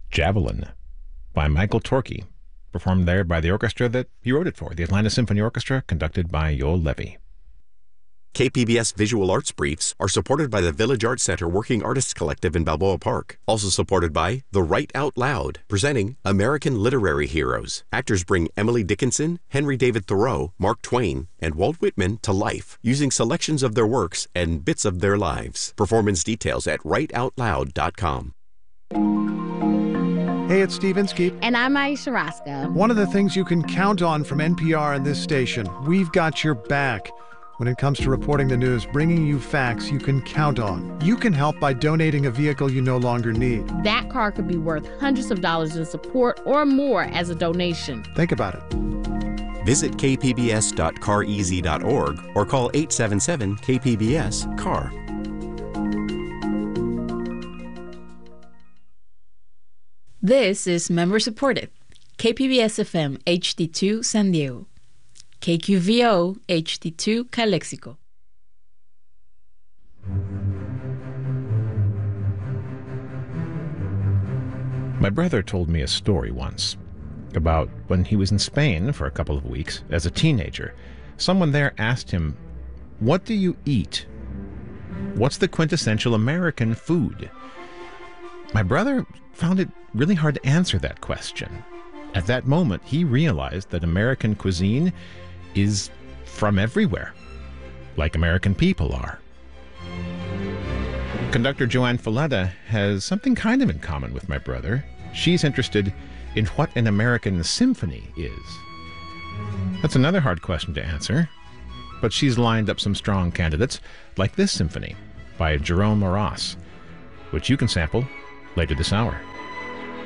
Javelin by Michael Torkey, performed there by the orchestra that he wrote it for, the Atlanta Symphony Orchestra, conducted by Yoel Levy. KPBS Visual Arts Briefs are supported by the Village Arts Center Working Artists Collective in Balboa Park. Also supported by The Write Out Loud, presenting American Literary Heroes. Actors bring Emily Dickinson, Henry David Thoreau, Mark Twain, and Walt Whitman to life using selections of their works and bits of their lives. Performance details at writeoutloud.com. Hey, it's Steve Inskeep. And I'm Aisha Roscoe. One of the things you can count on from NPR and this station, we've got your back. When it comes to reporting the news, bringing you facts you can count on. You can help by donating a vehicle you no longer need. That car could be worth hundreds of dollars in support or more as a donation. Think about it. Visit kpbs.careasy.org or call 877-KPBS-CAR. This is member-supported KPBS-FM HD2 San Diego, KQVO HD2 Calexico. My brother told me a story once about when he was in Spain for a couple of weeks as a teenager. Someone there asked him, "What do you eat? What's the quintessential American food?" My brother found it really hard to answer that question. At that moment, he realized that American cuisine is from everywhere, like American people are. Conductor Joanne Falletta has something kind of in common with my brother. She's interested in what an American symphony is. That's another hard question to answer, but she's lined up some strong candidates, like this symphony by Jerome Maras, which you can sample later this hour.